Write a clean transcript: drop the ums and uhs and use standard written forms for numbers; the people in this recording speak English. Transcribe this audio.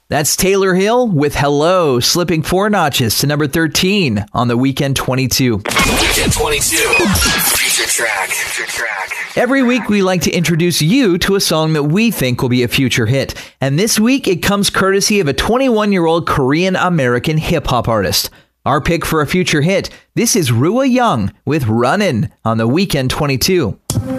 That's Taylor Hill with Hello, slipping 4 notches to number 13 on the Weekend 22. Weekend 22. Future track. Every week we like to introduce you to a song that we think will be a future hit. And this week it comes courtesy of a 21-year-old Korean-American hip-hop artist. Our pick for a future hit, this is Rua Young with Runnin' on the Weekend 22.